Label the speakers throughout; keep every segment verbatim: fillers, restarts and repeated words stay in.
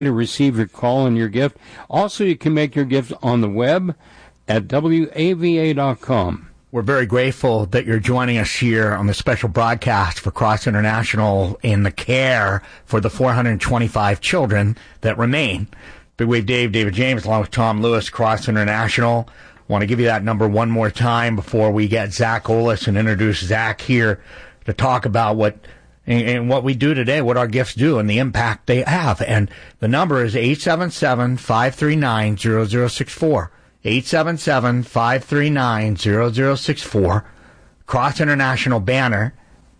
Speaker 1: to receive your call and your gift. Also, you can make your gift on the web at W A V A dot com.
Speaker 2: We're very grateful that you're joining us here on the special broadcast for Cross International in the care for the four hundred twenty-five children that remain. Big Wave Dave, David James, along with Tom Lewis, Cross International. Want to give you that number one more time before we get Zach Olis and introduce Zach here to talk about what and, and what we do today, what our gifts do, and the impact they have. And the number is eight seven seven, five three nine, zero zero six four. eight seven seven, five three nine, zero zero six four. Cross International banner,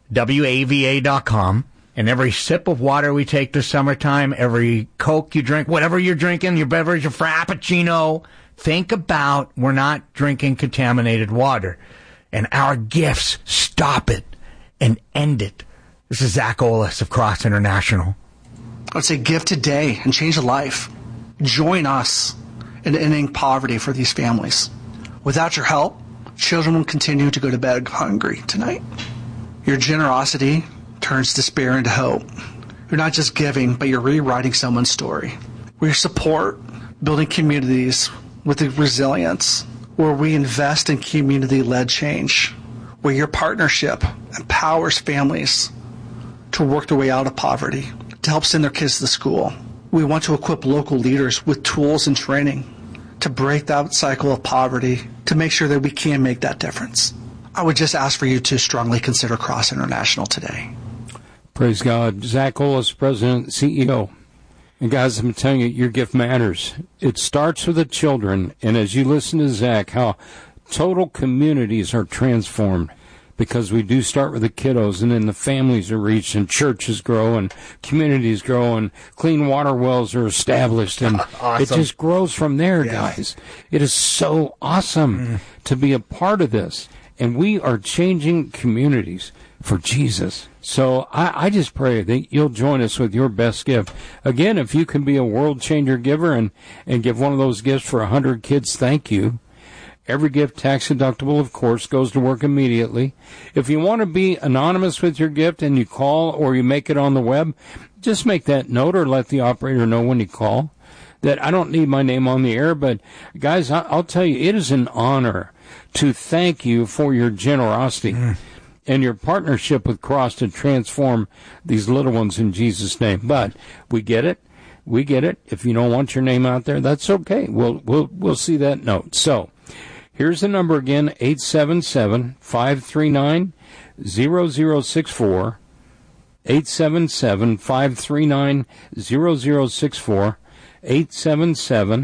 Speaker 2: W A V A dot com. And every sip of water we take this summertime, every Coke you drink, whatever you're drinking, your beverage, your Frappuccino, think about we're not drinking contaminated water. And our gifts stop it and end it. This is Zach Olis of Cross International.
Speaker 3: I would say give today and change a life. Join us in ending poverty for these families. Without your help, children will continue to go to bed hungry tonight. Your generosity turns despair into hope. You're not just giving, but you're rewriting someone's story. With your support, building communities with the resilience, where we invest in community-led change, where your partnership empowers families to work their way out of poverty, to help send their kids to school. We want to equip local leaders with tools and training to break that cycle of poverty, to make sure that we can make that difference. I would just ask for you to strongly consider Cross International today.
Speaker 1: Praise God. Zach Olis, President and C E O. And guys, I'm telling you, your gift matters. It starts with the children, and as you listen to Zach, how total communities are transformed. Because we do start with the kiddos, and then the families are reached, and churches grow, and communities grow, and clean water wells are established, and awesome. It just grows from there, yeah. Guys. It is so awesome mm. to be a part of this, and we are changing communities for Jesus. So I, I just pray that you'll join us with your best gift. Again, if you can be a world changer giver and, and give one of those gifts for one hundred kids, thank you. Every gift, tax deductible, of course, goes to work immediately. If you want to be anonymous with your gift and you call or you make it on the web, just make that note or let the operator know when you call that I don't need my name on the air. But, guys, I'll tell you, it is an honor to thank you for your generosity mm. and your partnership with Cross to transform these little ones in Jesus' name. But we get it. We get it. If you don't want your name out there, that's okay. We'll we'll we'll see that note. So here's the number again, eight seven seven, five three nine, zero zero six four, eight seven seven, five three nine, zero zero six four, eight seven seven,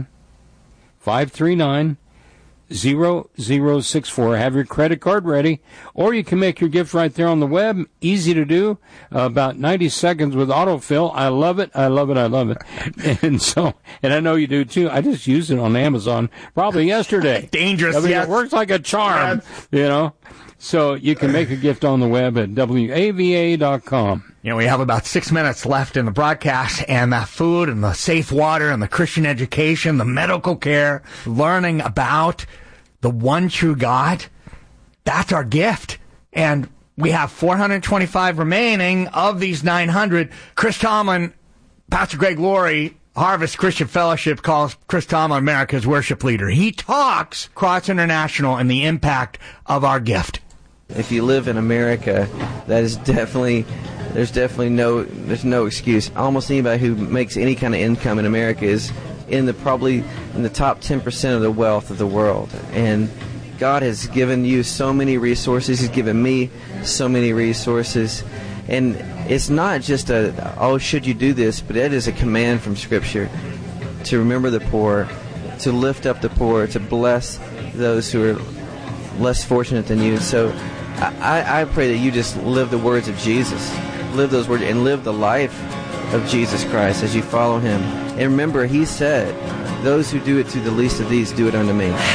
Speaker 1: five three nine, zero zero six four. Have your credit card ready, or you can make your gift right there on the web. Easy to do, uh, about ninety seconds with autofill. I love it, I love it, I love it. And so, and I know you do too. I just used it on Amazon probably yesterday.
Speaker 2: Dangerous,
Speaker 1: I mean,
Speaker 2: yes.
Speaker 1: It works like a charm, yes. You know. So you can make a gift on the web at W A V A dot com.
Speaker 2: You know, we have about six minutes left in the broadcast, and that food and the safe water and the Christian education, the medical care, learning about the one true God, that's our gift. And we have four hundred twenty-five remaining of these nine hundred. Chris Tomlin, Pastor Greg Laurie, Harvest Christian Fellowship calls Chris Tomlin America's worship leader. He talks Cross International and the impact of our gift.
Speaker 4: If you live in America, that is definitely, there's definitely no, there's no excuse. Almost anybody who makes any kind of income in America is in the probably in the top ten percent of the wealth of the world. And God has given you so many resources. He's given me so many resources. And it's not just a, oh, should you do this, but it is a command from Scripture to remember the poor, to lift up the poor, to bless those who are less fortunate than you. So I, I pray that you just live the words of Jesus, live those words, and live the life of Jesus Christ as you follow him. And remember, he said, those who do it to the least of these do it unto me.